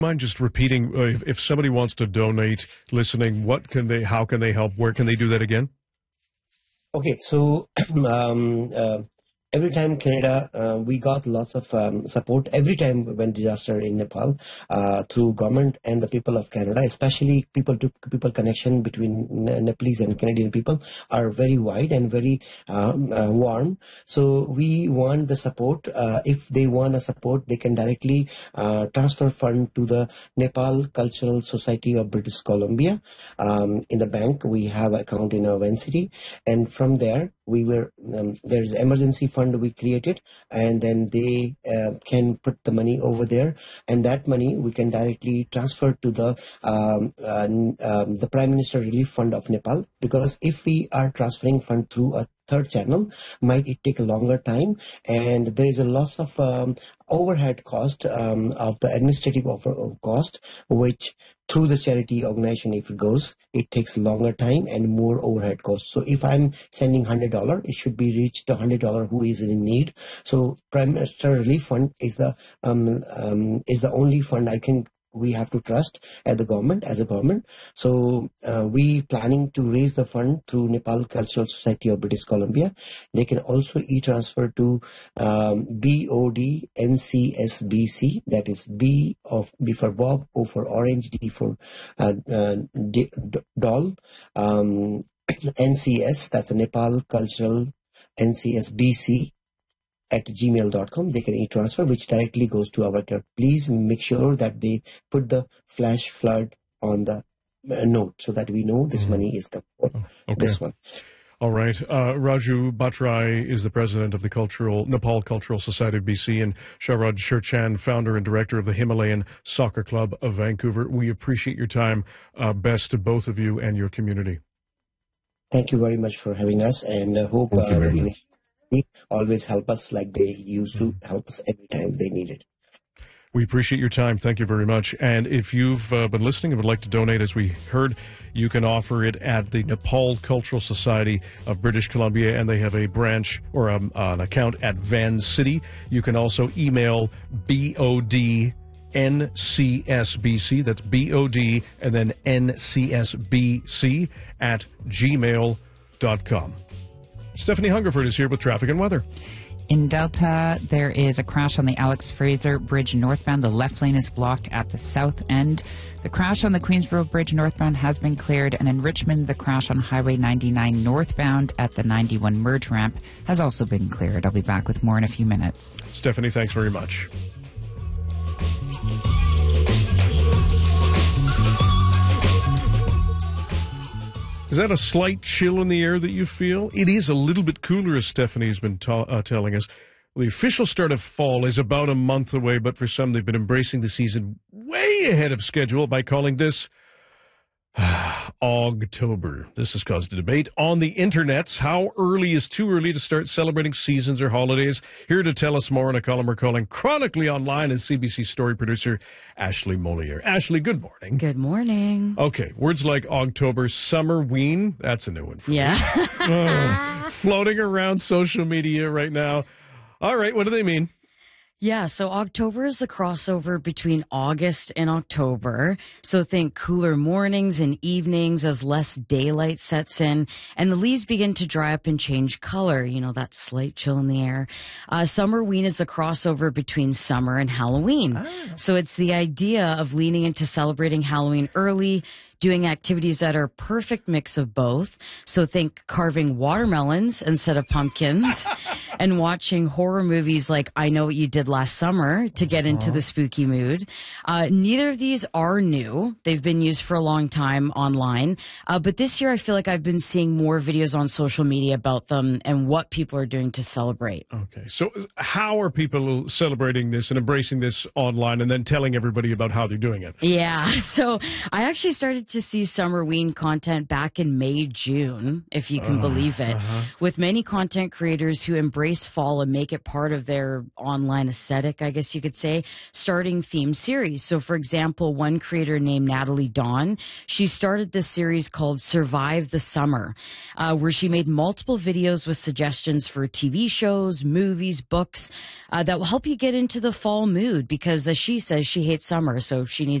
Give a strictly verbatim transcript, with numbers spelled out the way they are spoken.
Mind just repeating, uh, if, if somebody wants to donate, listening, what can they, how can they help? Where can they do that again? Okay, so um, uh, every time Canada, uh, we got lots of um, support every time when disaster in Nepal uh, through government and the people of Canada, especially people to people connection between Nepalese and Canadian people are very wide and very um, uh, warm. So we want the support. Uh, if they want a support, they can directly uh, transfer fund to the Nepal Cultural Society of British Columbia. Um, in the bank, we have an account in our Vancity, and from there we were um, there's emergency fund we created, and then they uh, can put the money over there, and that money we can directly transfer to the um, uh, um, the Prime Minister Relief Fund of Nepal, because if we are transferring fund through a third channel, might it take a longer time, and there is a loss of um, overhead cost um, of the administrative over cost, which through the charity organization, if it goes, it takes longer time and more overhead costs. So if I'm sending one hundred dollars, it should be reached the one hundred dollars who is in need. So Prime Minister Relief Fund is the um, um, is the only fund I think we have to trust at the government, as a government. So uh, we planning to raise the fund through Nepal Cultural Society of British Columbia. They can also e-transfer to um, B O D N C S B C, that is B of B for Bob, O for Orange, D for uh, uh, D, D, doll, um, N C S, that's a Nepal Cultural N C S B C at gmail dot com. They can e-transfer, which directly goes to our account. Please make sure that they put the flash flood on the uh, note so that we know this mm-hmm. money is coming for oh, okay. this one. All right. Uh, Raju Bhattarai is the president of the Cultural Nepal Cultural Society of B C, and Sharad Shirchan, founder and director of the Himalayan Soccer Club of Vancouver. We appreciate your time. Uh, best to both of you and your community. Thank you very much for having us, and uh, hope uh, that you always help us like they used to help us every time they needed. We appreciate your time. Thank you very much. And if you've uh, been listening and would like to donate, as we heard, you can offer it at the Nepal Cultural Society of British Columbia, and they have a branch or um, uh, an account at Vancity. You can also email B O D N C S B C, that's B O D and then N C S B C at gmail dot com. Stephanie Hungerford is here with traffic and weather. In Delta, there is a crash on the Alex Fraser Bridge northbound. The left lane is blocked at the south end. The crash on the Queensboro Bridge northbound has been cleared. And in Richmond, the crash on Highway ninety-nine northbound at the ninety-one merge ramp has also been cleared. I'll be back with more in a few minutes. Stephanie, thanks very much. Is that a slight chill in the air that you feel? It is a little bit cooler, as Stephanie's been ta- uh, telling us. The official start of fall is about a month away, but for some, they've been embracing the season way ahead of schedule by calling this Ogtober. This has caused a debate on the internets. How early is too early to start celebrating seasons or holidays? Here to tell us more in a column we're calling Chronically Online is C B C story producer Ashley Molier. Ashley, good morning. Good morning. Okay, words like Ogtober, Summerween, that's a new one for yeah. me. Oh, floating around social media right now. All right, what do they mean? Yeah, so October is the crossover between August and October. So think cooler mornings and evenings as less daylight sets in, and the leaves begin to dry up and change color, you know, that slight chill in the air. Uh, Summerween is the crossover between summer and Halloween. Ah. So it's the idea of leaning into celebrating Halloween early, doing activities that are a perfect mix of both. So think carving watermelons instead of pumpkins and watching horror movies like I Know What You Did Last Summer to get into the spooky mood. Uh, neither of these are new. They've been used for a long time online. Uh, but this year I feel like I've been seeing more videos on social media about them and what people are doing to celebrate. Okay. So how are people celebrating this and embracing this online and then telling everybody about how they're doing it? Yeah. So I actually started to see Summerween content back in May, June, if you can uh, believe it, uh-huh. with many content creators who embrace fall and make it part of their online aesthetic, I guess you could say, starting theme series. So, for example, one creator named Natalie Dawn, she started this series called Survive the Summer, uh, where she made multiple videos with suggestions for T V shows, movies, books uh, that will help you get into the fall mood because, as she says, she hates summer, so she needs